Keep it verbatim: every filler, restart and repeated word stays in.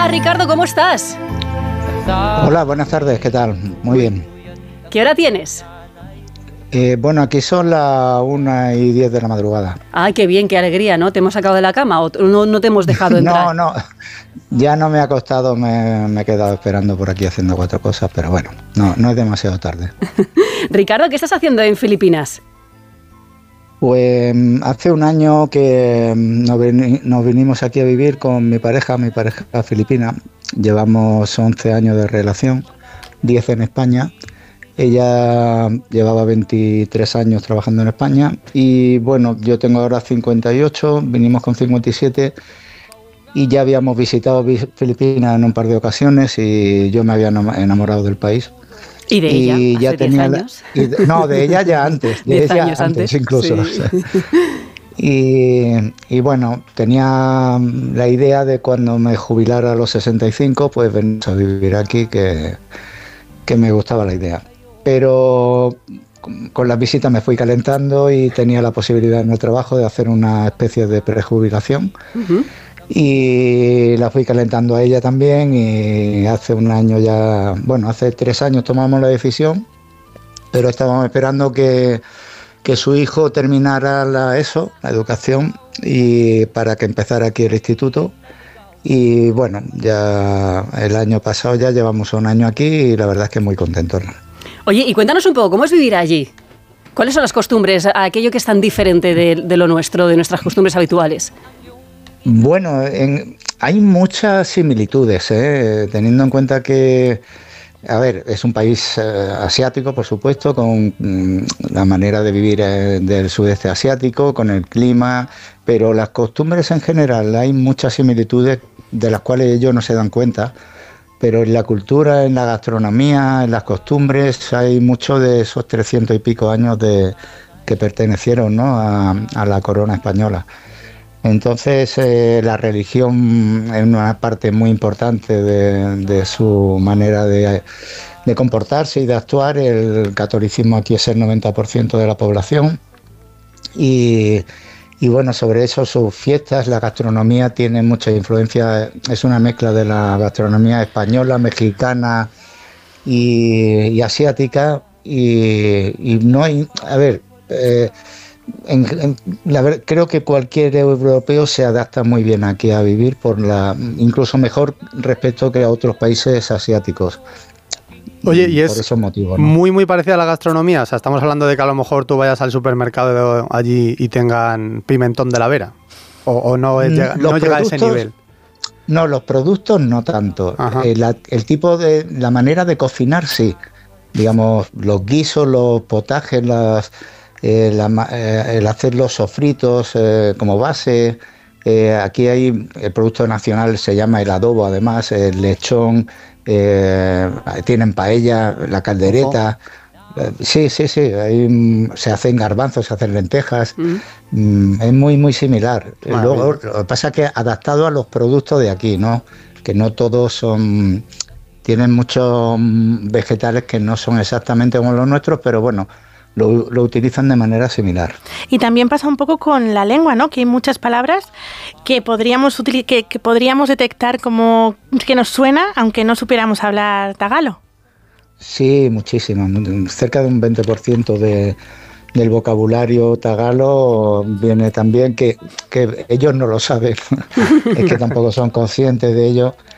Hola Ricardo, ¿cómo estás? Hola, buenas tardes, ¿qué tal? Muy bien. ¿Qué hora tienes? Eh, bueno, aquí son las una y diez de la madrugada. Ay, qué bien, qué alegría, ¿no? ¿Te hemos sacado de la cama o no, no te hemos dejado entrar? No, no, ya no me he acostado, me, me he quedado esperando por aquí haciendo cuatro cosas, pero bueno, no, no es demasiado tarde. Ricardo, ¿qué estás haciendo en Filipinas? Pues hace un año que nos, veni- nos vinimos aquí a vivir con mi pareja, mi pareja filipina. Llevamos once años de relación, diez en España. Ella llevaba veintitrés años trabajando en España y bueno, yo tengo ahora cincuenta y ocho, vinimos con cincuenta y siete y ya habíamos visitado vi- Filipinas en un par de ocasiones y yo me había enamo- enamorado del país. ¿Y de ella? Y ya ¿Hace diez tenía la- años? y de- no, de ella ya antes, de ¿Diez ella años antes antes? incluso. Sí. Y, y bueno, tenía la idea de cuando me jubilara a los sesenta y cinco, pues venir a vivir aquí, que, que me gustaba la idea. Pero con con las visitas me fui calentando y tenía la posibilidad en el trabajo de hacer una especie de prejubilación. Ujú. Y la fui calentando a ella también y hace un año ya, bueno, hace tres años tomamos la decisión, pero estábamos esperando que, que su hijo terminara la ESO, la educación, y para que empezara aquí el instituto. Y bueno, ya el año pasado ya llevamos un año aquí y la verdad es que muy contentos. Oye, y cuéntanos un poco, ¿cómo es vivir allí? ¿Cuáles son las costumbres, aquello que es tan diferente de, de lo nuestro, de nuestras costumbres habituales? Bueno, en- hay muchas similitudes, ¿eh? Teniendo en cuenta que, a ver, es un país eh, asiático, por supuesto, con mm, la manera de vivir eh, del sudeste asiático, con el clima, pero las costumbres en general, hay muchas similitudes de las cuales ellos no se dan cuenta, pero en la cultura, en la gastronomía, en las costumbres, hay mucho de esos trescientos y pico años de, que pertenecieron, ¿no?, a, a la corona española. Entonces, eh, la religión es una parte muy importante de, de su manera de, de comportarse y de actuar. El catolicismo aquí es el noventa por ciento de la población. Y, y bueno, sobre eso sus fiestas, la gastronomía tiene mucha influencia. Es una mezcla de la gastronomía española, mexicana y, y asiática. Y, y no hay, a ver... Eh, En, en, la ver, creo que cualquier europeo se adapta muy bien aquí a vivir, por la, incluso mejor respecto que a otros países asiáticos. Oye, y es por esos motivos, ¿no? muy, muy parecida a la gastronomía. O sea, estamos hablando de que a lo mejor tú vayas al supermercado allí y tengan pimentón de la Vera. O, o no, es, llega, no llega a ese nivel. No, los productos no tanto. Eh, la, el tipo de, la manera de cocinar, sí. Digamos, los guisos, los potajes, las... Eh, la, eh, el hacer los sofritos eh, como base. Eh, aquí hay el producto nacional, se llama el adobo, además, el lechón, eh, tienen paella, la caldereta. Eh, sí, sí, sí, hay, se hacen garbanzos, se hacen lentejas. Mm. Mm, es muy, muy similar. Ah, Luego, bien. Lo que pasa es que adaptado a los productos de aquí, ¿no? Que no todos son... Tienen muchos vegetales que no son exactamente como los nuestros, pero bueno, Lo, lo utilizan de manera similar. Y también pasa un poco con la lengua, ¿no? Que hay muchas palabras que podríamos util- que, que podríamos detectar como que nos suena, aunque no supiéramos hablar tagalo. Sí, muchísimo. Cerca de un veinte por ciento de, del vocabulario tagalo viene también, que, que ellos no lo saben, es que tampoco son conscientes de ello.